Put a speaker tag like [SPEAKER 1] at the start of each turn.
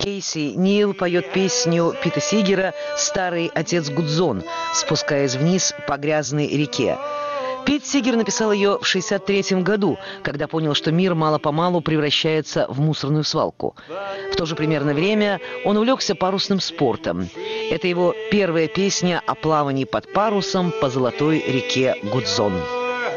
[SPEAKER 1] Кейси Нил поет песню Пита Сигера «Старый отец Гудзон», спускаясь вниз по грязной реке. Пит Сигер написал ее в 1963 году, когда понял, что мир мало-помалу превращается в мусорную свалку. В то же примерно время он увлекся парусным спортом. Это его первая песня о плавании под парусом по золотой реке Гудзон.